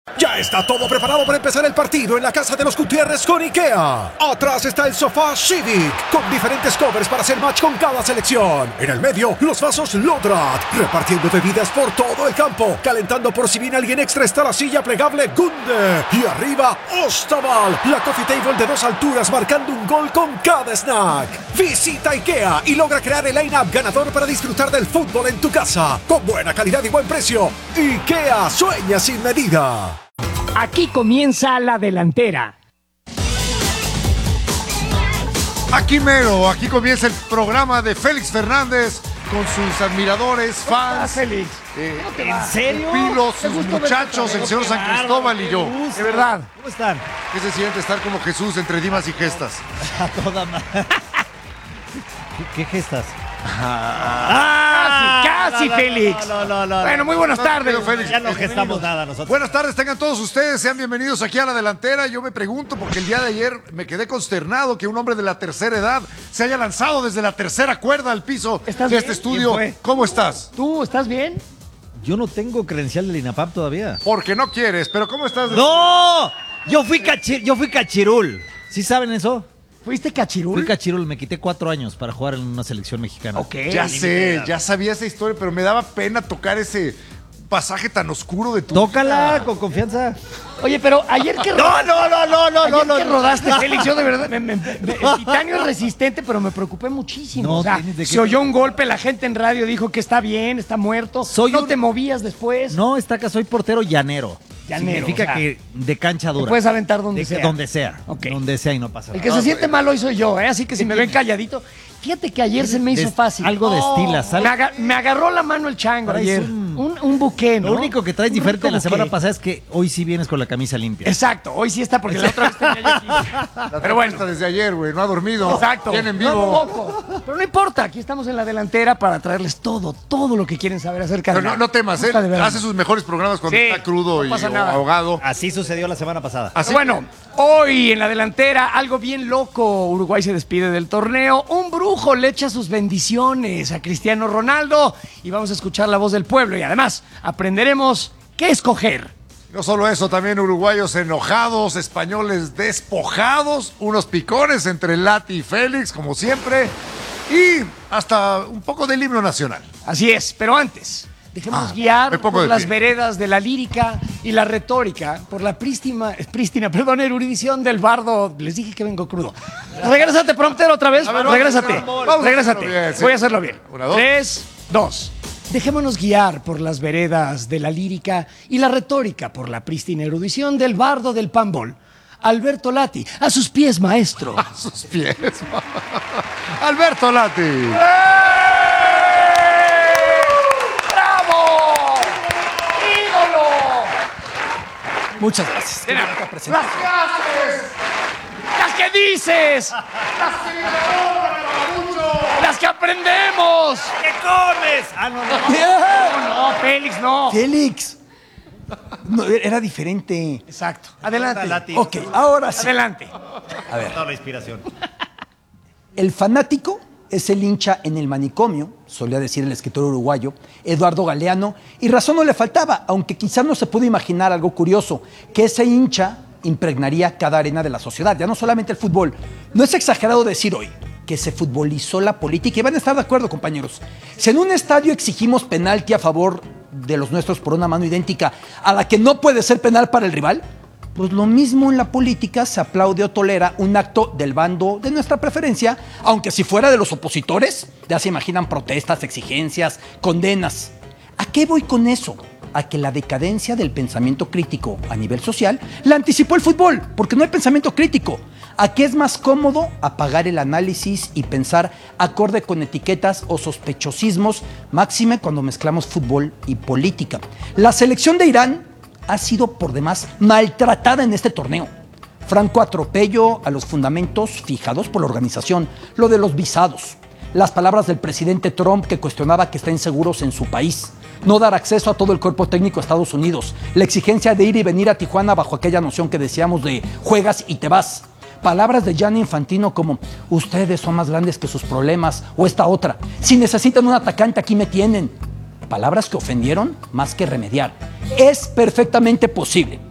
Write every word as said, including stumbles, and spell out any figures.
Ya está todo preparado para empezar el partido en la casa de los Gutiérrez con IKEA. Atrás está el sofá Civic, con diferentes covers para hacer match con cada selección. En el medio, los vasos Lodrat, repartiendo bebidas por todo el campo. Calentando por si viene alguien extra está la silla plegable Gunde. Y arriba, Ostaval, la coffee table de dos alturas marcando un gol con cada snack. Visita IKEA y logra crear el line-up ganador para disfrutar del fútbol en tu casa. Con buena calidad y buen precio. IKEA sueña sin medida. Aquí comienza la delantera. Aquí mero, aquí comienza el programa de Félix Fernández con sus admiradores, fans. Félix? Eh, ¿En serio? Pilos, Me sus gustó muchachos, verte, el señor San Cristóbal y yo. De verdad. ¿Cómo están? ¿Qué se siente estar como Jesús entre dimas y gestas? A toda madre. ¿Qué, ¿Qué gestas? Ah, casi, casi, no, no, Félix. No, no, no, no. Bueno, muy buenas No, tardes. no, Félix. Ya no gestamos nada nosotros. Buenas tardes, tengan todos ustedes, sean bienvenidos aquí a la delantera. Yo me pregunto, porque el día de ayer me quedé consternado que un hombre de la tercera edad se haya lanzado desde la tercera cuerda al piso ¿Estás de bien? este estudio. ¿Quién fue? ¿Cómo estás? ¿Tú estás bien? Yo no tengo credencial del INAPAP todavía. Porque no quieres, pero ¿cómo estás? ¡No! Yo fui, cachi- yo fui cachirul. ¿Sí saben eso? ¿Fuiste cachirul? Fui cachirul, me quité cuatro años para jugar en una selección mexicana. Ok. Ya sé, ya sabía esa historia, pero me daba pena tocar ese pasaje tan oscuro de tu Tócala vida. con confianza. Oye, pero ayer que No, no, no, no, no, ayer no, no. que no. rodaste, Félix, yo de verdad, me- me- me- el titanio es resistente, pero me preocupé muchísimo. No, o sea, tienes de qué- se oyó un golpe, la gente en radio dijo que está bien, está muerto. Soy no un- te movías después. No, está acá, soy portero llanero. Llanero, Significa o sea, que de cancha te dura. puedes aventar donde De que- sea. Donde sea. Ok. Donde sea y no pasa El nada. que se No, siente güey. mal hoy soy yo, ¿eh? Así que si me ven calladito. Fíjate que ayer se me hizo Des- fácil. algo destilas, Me, algo- aga- me agarró la mano el chango Traes ayer. un- Un, un buque, ¿no? Lo único que traes Un diferente de la rico semana buque. pasada es que hoy sí vienes con la camisa limpia. Exacto, hoy sí está porque la otra vez tenía yo aquí. La Pero bueno. está desde ayer, güey, no ha dormido. Exacto. Viene en No, vivo. poco. Pero no importa, aquí estamos en la delantera para traerles todo, todo lo que quieren saber acerca de Pero no, la- no temas, ¿eh? Gusta de verano. Hace sus mejores programas cuando Sí, está crudo no pasa y nada. ahogado. Así sucedió la semana pasada. Así Pero bueno, hoy en la delantera, algo bien loco. Uruguay se despide del torneo. Un brujo le echa sus bendiciones a Cristiano Ronaldo. Y vamos a escuchar la voz del pueblo. Y además, aprenderemos qué escoger. No solo eso, también uruguayos enojados, españoles despojados, unos picones entre Lati y Félix, como siempre, y hasta un poco del himno nacional. Así es, pero antes, dejémonos Ah, me guiar pongo por de las pie. veredas de la lírica y la retórica, por la prístima, prístina, perdón, erudición del bardo. Les dije que vengo crudo. Regrésate, prompter, otra vez. A ver, vamos a Regrésate. hacerlo, vamos a Regrésate. hacerlo bien, sí. Voy a hacerlo bien. Una, dos. Tres, dos. Dejémonos guiar por las veredas de la lírica y la retórica, por la prístina erudición del bardo del pambol. Alberto Lati, a sus pies, maestro. A sus pies. Alberto Lati. ¡Bravo! ¡Ídolo! Muchas gracias. Mira, las que haces, las que dices, las que aprendemos. ¿Qué comes? Ah, no, no. No, no, Félix, no. Félix. No, era diferente. Exacto. Adelante. Lati. Ok, ahora sí. Adelante. Toda la inspiración. El fanático es el hincha en el manicomio, solía decir el escritor uruguayo Eduardo Galeano, y razón no le faltaba, aunque quizás no se pudo imaginar algo curioso, que ese hincha impregnaría cada arena de la sociedad, ya no solamente el fútbol. No es exagerado decir hoy que se futbolizó la política, y van a estar de acuerdo, compañeros. Si en un estadio exigimos penalti a favor de los nuestros por una mano idéntica a la que no puede ser penal para el rival, pues lo mismo en la política se aplaude o tolera un acto del bando de nuestra preferencia, aunque si fuera de los opositores, ya se imaginan protestas, exigencias, condenas. ¿A qué voy con eso? A que la decadencia del pensamiento crítico a nivel social la anticipó el fútbol, porque no hay pensamiento crítico. ¿A qué es más cómodo apagar el análisis y pensar acorde con etiquetas o sospechosismos, máxime cuando mezclamos fútbol y política? La selección de Irán ha sido por demás maltratada en este torneo. Franco atropello a los fundamentos fijados por la organización, lo de los visados, las palabras del presidente Trump que cuestionaba que estén seguros en su país, no dar acceso a todo el cuerpo técnico a Estados Unidos, la exigencia de ir y venir a Tijuana bajo aquella noción que decíamos de juegas y te vas. Palabras de Gianni Infantino como ustedes son más grandes que sus problemas, o esta otra, si necesitan un atacante aquí me tienen. Palabras que ofendieron más que remediar. Es perfectamente posible